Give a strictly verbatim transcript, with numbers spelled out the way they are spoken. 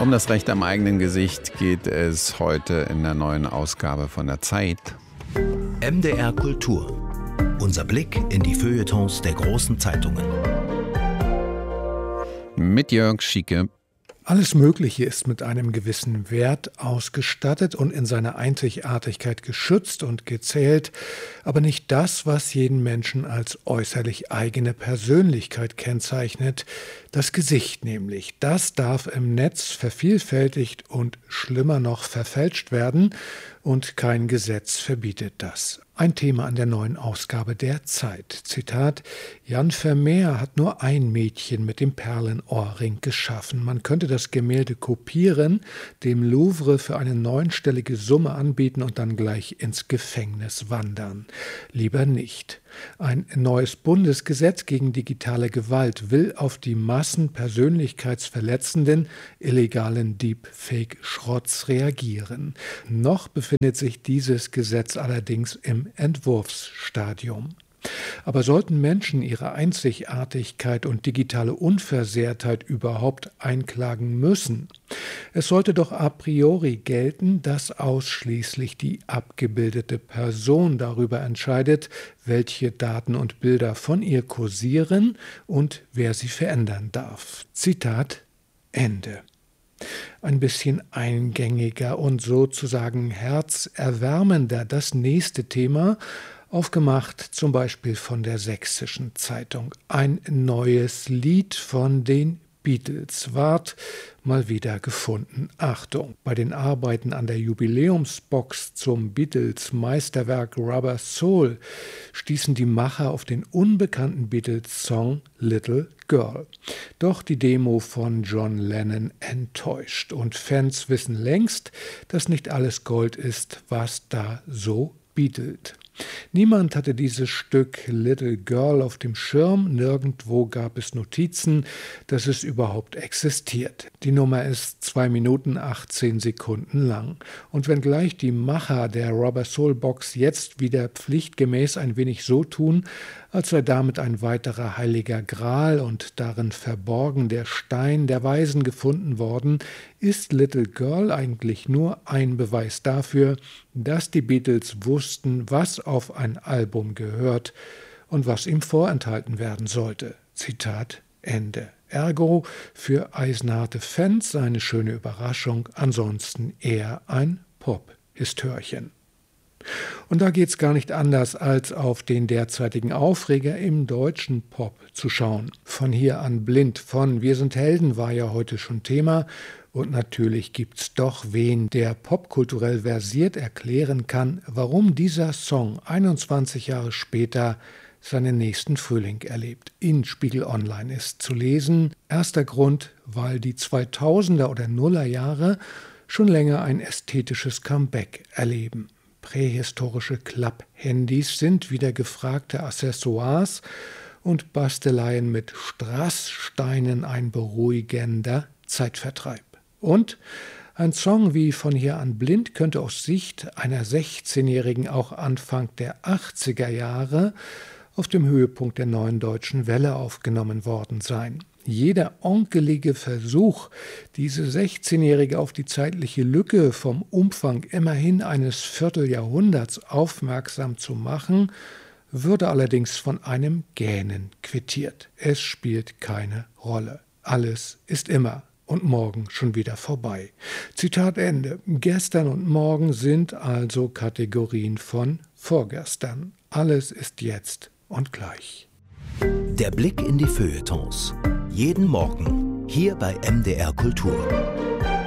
Um das Recht am eigenen Gesicht geht es heute in der neuen Ausgabe von der Zeit. M D R Kultur. Unser Blick in die Feuilletons der großen Zeitungen. Mit Jörg Schieke. Alles Mögliche ist mit einem gewissen Wert ausgestattet und in seiner Einzigartigkeit geschützt und gezählt, aber nicht das, was jeden Menschen als äußerlich eigene Persönlichkeit kennzeichnet, das Gesicht nämlich. Das darf im Netz vervielfältigt und schlimmer noch verfälscht werden und kein Gesetz verbietet das. Ein Thema an der neuen Ausgabe der Zeit. Zitat: Jan Vermeer hat nur ein Mädchen mit dem Perlenohrring geschaffen. Man könnte das Gemälde kopieren, dem Louvre für eine neunstellige Summe anbieten und dann gleich ins Gefängnis wandern. Lieber nicht. Ein neues Bundesgesetz gegen digitale Gewalt will auf die Massen persönlichkeitsverletzenden, illegalen Deepfake-Schrotts reagieren. Noch befindet sich dieses Gesetz allerdings im Entwurfsstadium. Aber sollten Menschen ihre Einzigartigkeit und digitale Unversehrtheit überhaupt einklagen müssen? Es sollte doch a priori gelten, dass ausschließlich die abgebildete Person darüber entscheidet, welche Daten und Bilder von ihr kursieren und wer sie verändern darf. Zitat Ende. Ein bisschen eingängiger und sozusagen herzerwärmender das nächste Thema, aufgemacht zum Beispiel von der Sächsischen Zeitung. Ein neues Lied von den Beatles ward mal wieder gefunden. Achtung, bei den Arbeiten an der Jubiläumsbox zum Beatles-Meisterwerk Rubber Soul stießen die Macher auf den unbekannten Beatles-Song Little Girl. Doch die Demo von John Lennon enttäuscht und Fans wissen längst, dass nicht alles Gold ist, was da so beatelt. Niemand hatte dieses Stück Little Girl auf dem Schirm, nirgendwo gab es Notizen, dass es überhaupt existiert. Die Nummer ist zwei Minuten achtzehn Sekunden lang. Und wenngleich die Macher der Rubber Soul Box jetzt wieder pflichtgemäß ein wenig so tun, als sei damit ein weiterer heiliger Gral und darin verborgen der Stein der Weisen gefunden worden, ist Little Girl eigentlich nur ein Beweis dafür, dass die Beatles wussten, was auf ein Album gehört und was ihm vorenthalten werden sollte. Zitat Ende. Ergo für eisenharte Fans eine schöne Überraschung, ansonsten eher ein Pop-Histörchen. Und da geht's gar nicht anders, als auf den derzeitigen Aufreger im deutschen Pop zu schauen. Von hier an blind, von Wir sind Helden war ja heute schon Thema. Und natürlich gibt's doch wen, der popkulturell versiert erklären kann, warum dieser Song einundzwanzig Jahre später seinen nächsten Frühling erlebt. In Spiegel Online ist zu lesen. Erster Grund, weil die zweitausender oder Nullerjahre schon länger ein ästhetisches Comeback erleben. Prähistorische Klapphandys sind wieder gefragte Accessoires und Basteleien mit Strasssteinen ein beruhigender Zeitvertreib. Und ein Song wie Von hier an blind könnte aus Sicht einer sechzehnjährigen auch Anfang der achtziger Jahre auf dem Höhepunkt der neuen deutschen Welle aufgenommen worden sein. Jeder onkelige Versuch, diese sechzehnjährige auf die zeitliche Lücke vom Umfang immerhin eines Vierteljahrhunderts aufmerksam zu machen, würde allerdings von einem Gähnen quittiert. Es spielt keine Rolle. Alles ist immer und morgen schon wieder vorbei. Zitat Ende. Gestern und morgen sind also Kategorien von vorgestern. Alles ist jetzt und gleich. Der Blick in die Feuilletons. Jeden Morgen hier bei M D R Kultur.